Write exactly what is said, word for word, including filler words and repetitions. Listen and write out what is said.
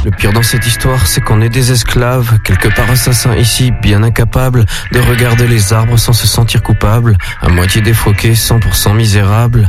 Le pire dans cette histoire, c'est qu'on est des esclaves, quelque part assassins ici, bien incapables de regarder les arbres sans se sentir coupables, à moitié défroqués, cent pour cent misérables.